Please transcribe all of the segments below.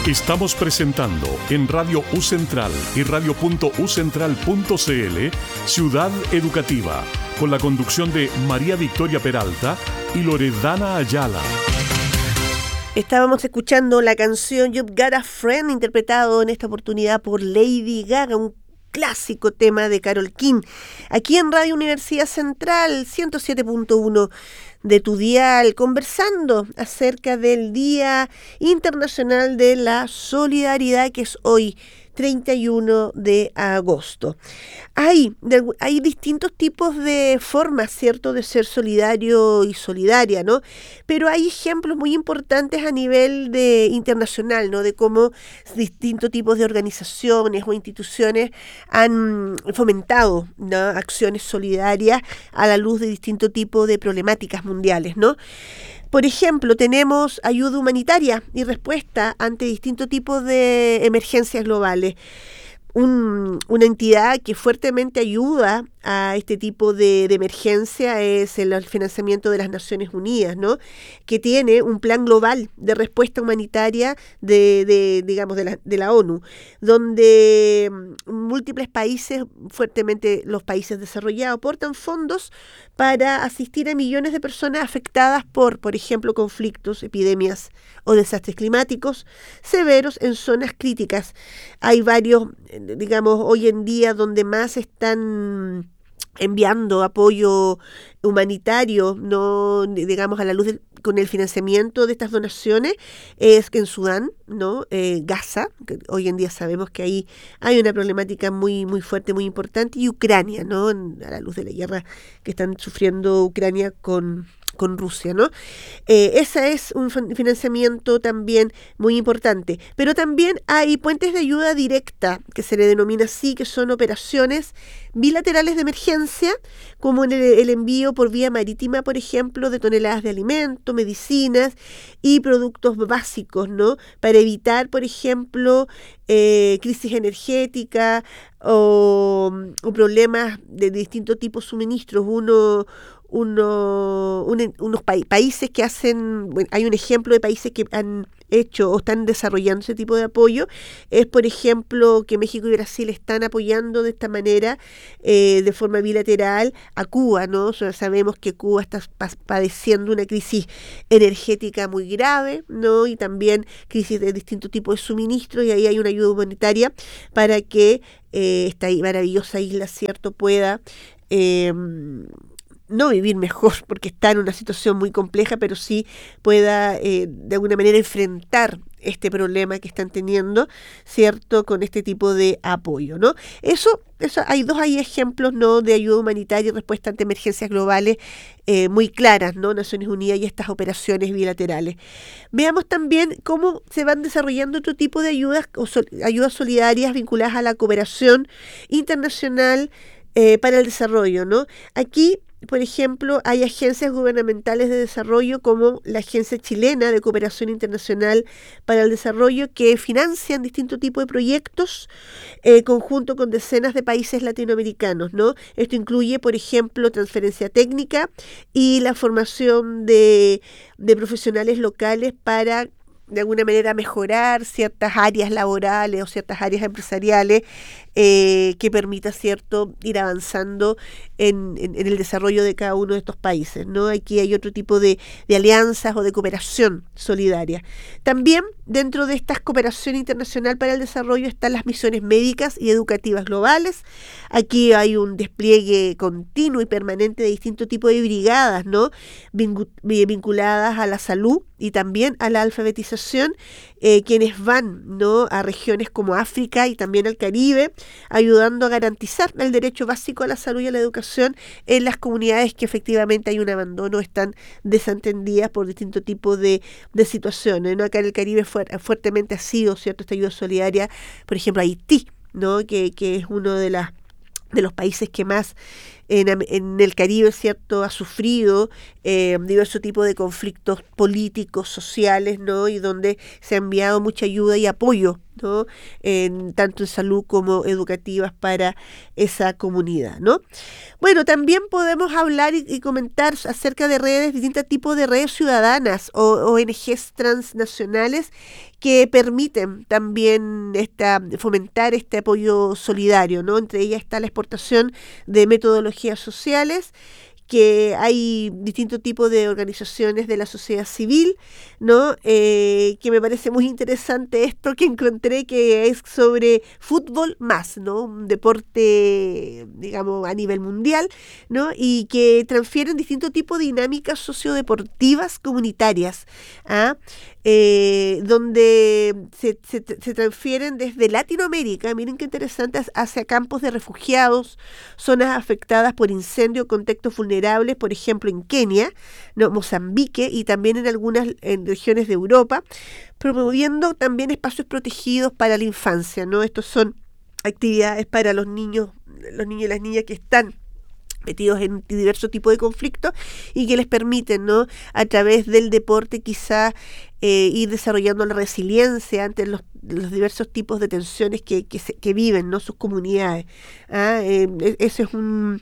Estamos presentando en Radio U Central y radio.ucentral.cl Ciudad Educativa, con la conducción de María Victoria Peralta y Loredana Ayala. Estábamos escuchando la canción You've Got a Friend, interpretado en esta oportunidad por Lady Gaga, un clásico tema de Carole King, aquí en Radio Universidad Central 107.1 de tu dial, conversando acerca del Día Internacional de la Solidaridad, que es hoy 31 de agosto. Hay distintos tipos de formas, ¿cierto?, de ser solidario y solidaria, ¿no? Pero hay ejemplos muy importantes a nivel internacional, ¿no?, de cómo distintos tipos de organizaciones o instituciones han fomentado, ¿no?, acciones solidarias a la luz de distintos tipos de problemáticas mundiales, ¿no? Por ejemplo, tenemos ayuda humanitaria y respuesta ante distintos tipos de emergencias globales. Una entidad que fuertemente ayuda a este tipo de emergencia es el financiamiento de las Naciones Unidas, ¿no?, que tiene un plan global de respuesta humanitaria de la ONU, donde múltiples países, fuertemente los países desarrollados, aportan fondos para asistir a millones de personas afectadas por ejemplo, conflictos, epidemias o desastres climáticos severos en zonas críticas. Hay varios, hoy en día donde más están enviando apoyo humanitario, no a la luz con el financiamiento de estas donaciones, es que en Sudán, ¿no? Gaza, que hoy en día sabemos que ahí hay una problemática muy, muy fuerte, muy importante, y Ucrania, ¿no?, a la luz de la guerra que están sufriendo Ucrania con Rusia, ¿no? Ese es un financiamiento también muy importante. Pero también hay puentes de ayuda directa, que se le denomina así, que son operaciones bilaterales de emergencia, como en el envío por vía marítima, por ejemplo, de toneladas de alimentos, medicinas y productos básicos, ¿no?, para evitar, por ejemplo, crisis energética o problemas de distintos tipos de suministros. Unos países que hacen, hay un ejemplo de países que han hecho o están desarrollando ese tipo de apoyo, es por ejemplo que México y Brasil están apoyando de esta manera, de forma bilateral, a Cuba, ¿no? O sea, sabemos que Cuba está padeciendo una crisis energética muy grave, ¿no?, y también crisis de distintos tipos de suministros, y ahí hay una ayuda humanitaria para que esta maravillosa isla, ¿cierto?, pueda no vivir mejor, porque está en una situación muy compleja, pero sí pueda de alguna manera enfrentar este problema que están teniendo, ¿cierto?, con este tipo de apoyo, ¿no? Eso hay ejemplos, ¿no?, de ayuda humanitaria y respuesta ante emergencias globales muy claras, ¿no?, Naciones Unidas y estas operaciones bilaterales. Veamos también cómo se van desarrollando otro tipo de ayudas ayudas solidarias vinculadas a la cooperación internacional para el desarrollo, ¿no? Aquí, por ejemplo, hay agencias gubernamentales de desarrollo como la Agencia Chilena de Cooperación Internacional para el Desarrollo, que financian distintos tipos de proyectos conjunto con decenas de países latinoamericanos, ¿no? Esto incluye, por ejemplo, transferencia técnica y la formación de profesionales locales para de alguna manera mejorar ciertas áreas laborales o ciertas áreas empresariales que permita, ¿cierto?, ir avanzando en el desarrollo de cada uno de estos países, ¿no? Aquí hay otro tipo de alianzas o de cooperación solidaria. También dentro de esta cooperación internacional para el desarrollo están las misiones médicas y educativas globales. Aquí hay un despliegue continuo y permanente de distintos tipos de brigadas, ¿no?, vinculadas a la salud y también a la alfabetización, quienes van, ¿no?, a regiones como África y también al Caribe, ayudando a garantizar el derecho básico a la salud y a la educación en las comunidades que efectivamente hay un abandono, están desatendidas por distintos tipos de situaciones, ¿no? Acá en el Caribe fuertemente ha sido, ¿cierto?, esta ayuda solidaria, por ejemplo, Haití, ¿no?, que es uno de los países que más en el Caribe, ¿cierto?, ha sufrido diversos tipos de conflictos políticos, sociales, ¿no? Y donde se ha enviado mucha ayuda y apoyo, ¿no? Tanto en salud como educativas para esa comunidad, ¿no? Bueno, también podemos hablar y comentar acerca de redes, distintos tipos de redes ciudadanas o ONGs transnacionales que permiten también fomentar este apoyo solidario, ¿no? Entre ellas está la exportación de metodologías sociales, que hay distintos tipos de organizaciones de la sociedad civil, ¿no? Que me parece muy interesante esto que encontré, que es sobre fútbol más, ¿no? Un deporte, digamos, a nivel mundial, ¿no? Y que transfieren distintos tipos de dinámicas sociodeportivas comunitarias, ¿ah? Donde se transfieren desde Latinoamérica, miren qué interesante, hacia campos de refugiados, zonas afectadas por incendios, contextos vulnerables, por ejemplo en Kenia, ¿no? Mozambique y también en regiones de Europa, promoviendo también espacios protegidos para la infancia, ¿no? Estos son actividades para los niños y las niñas que están metidos en diversos tipos de conflictos y que les permiten, ¿no?, a través del deporte quizá ir desarrollando la resiliencia ante los diversos tipos de tensiones que viven, ¿no?, sus comunidades. Ese es un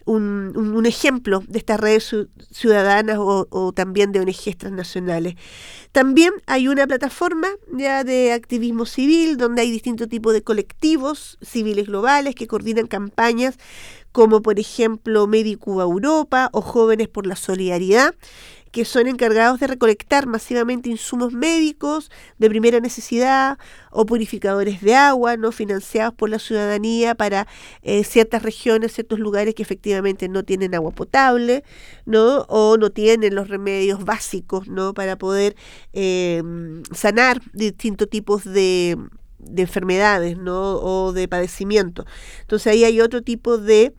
ejemplo de estas redes ciudadanas o también de ONGs transnacionales. También hay una plataforma ya de activismo civil donde hay distintos tipos de colectivos civiles globales que coordinan campañas como por ejemplo Medicuba Europa o Jóvenes por la Solidaridad, que son encargados de recolectar masivamente insumos médicos de primera necesidad o purificadores de agua, ¿no?, financiados por la ciudadanía para ciertas regiones, ciertos lugares que efectivamente no tienen agua potable, ¿no?, o no tienen los remedios básicos, ¿no?, para poder sanar distintos tipos de enfermedades, ¿no?, o de padecimiento. Entonces ahí hay otro tipo de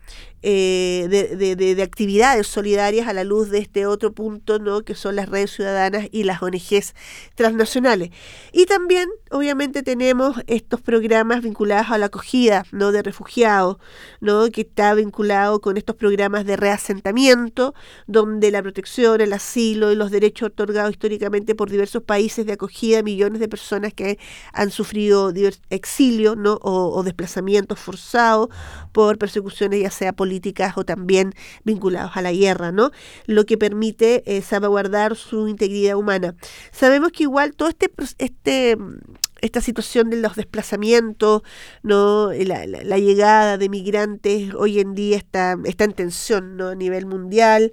actividades solidarias a la luz de este otro punto, ¿no?, que son las redes ciudadanas y las ONGs transnacionales. Y también, obviamente, tenemos estos programas vinculados a la acogida, ¿no?, de refugiados, ¿no?, que está vinculado con estos programas de reasentamiento, donde la protección, el asilo y los derechos otorgados históricamente por diversos países de acogida a millones de personas que han sufrido exilio, ¿no?, o desplazamientos forzados por persecuciones ya sea políticas o también vinculados a la guerra, ¿no?, lo que permite salvaguardar su integridad humana. Sabemos que igual todo esta situación de los desplazamientos, ¿no?, la llegada de migrantes hoy en día está en tensión, ¿no?, a nivel mundial.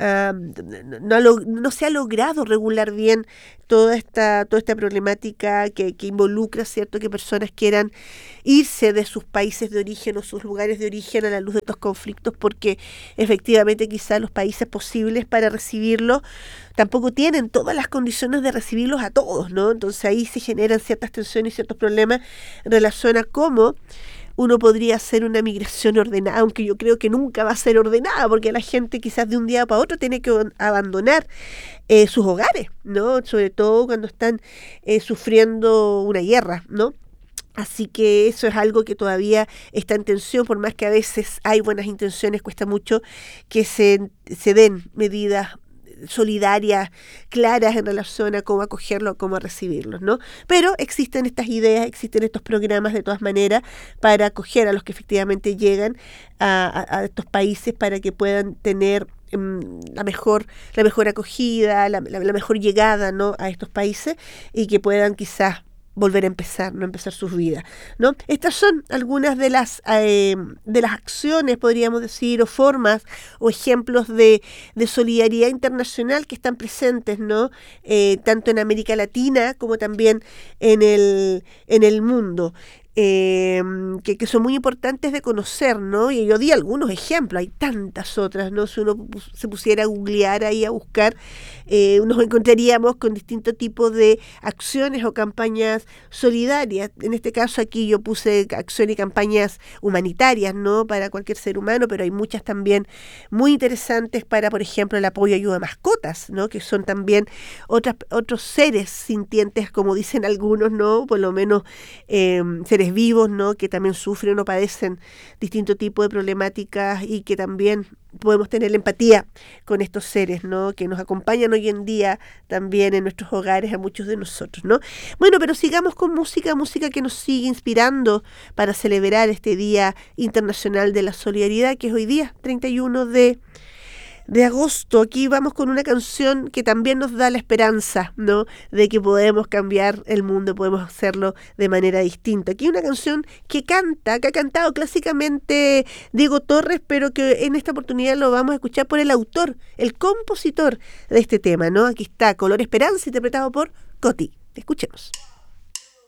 No se ha logrado regular bien toda esta problemática que involucra, ¿cierto?, que personas quieran irse de sus países de origen o sus lugares de origen a la luz de estos conflictos, porque efectivamente quizás los países posibles para recibirlos tampoco tienen todas las condiciones de recibirlos a todos, ¿no? Entonces ahí se generan ciertas tensiones y ciertos problemas en relación a cómo uno podría hacer una migración ordenada, aunque yo creo que nunca va a ser ordenada, porque la gente quizás de un día para otro tiene que abandonar sus hogares, ¿no? Sobre todo cuando están sufriendo una guerra, ¿no? Así que eso es algo que todavía está en tensión, por más que a veces hay buenas intenciones, cuesta mucho que se den medidas solidarias, claras en relación a cómo acogerlo, cómo recibirlos, ¿no? Pero existen estas ideas, existen estos programas de todas maneras para acoger a los que efectivamente llegan a estos países para que puedan tener la mejor acogida, la mejor llegada, ¿no?, a estos países y que puedan quizás volver a empezar sus vidas, ¿no? Estas son algunas de las acciones, podríamos decir, o formas o ejemplos de solidaridad internacional que están presentes, ¿no?, tanto en América Latina como también en el mundo. Que son muy importantes de conocer, ¿no? Y yo di algunos ejemplos, hay tantas otras, ¿no? Si uno se pusiera a googlear ahí, a buscar, nos encontraríamos con distintos tipos de acciones o campañas solidarias. En este caso aquí yo puse acciones y campañas humanitarias, ¿no?, para cualquier ser humano, pero hay muchas también muy interesantes para, por ejemplo, el apoyo y ayuda a mascotas, ¿no?, que son también otros seres sintientes, como dicen algunos, ¿no?, por lo menos seres seres vivos, ¿no? Que también sufren o padecen distinto tipo de problemáticas y que también podemos tener empatía con estos seres, ¿no? Que nos acompañan hoy en día también en nuestros hogares a muchos de nosotros, ¿no? Bueno, pero sigamos con música que nos sigue inspirando para celebrar este Día Internacional de la Solidaridad, que es hoy día, 31 de agosto. Aquí vamos con una canción que también nos da la esperanza, ¿no? De que podemos cambiar el mundo, podemos hacerlo de manera distinta. Aquí una canción que ha cantado clásicamente Diego Torres, pero que en esta oportunidad lo vamos a escuchar por el autor, el compositor de este tema, ¿no? Aquí está Color Esperanza, interpretado por Coti. Escuchemos.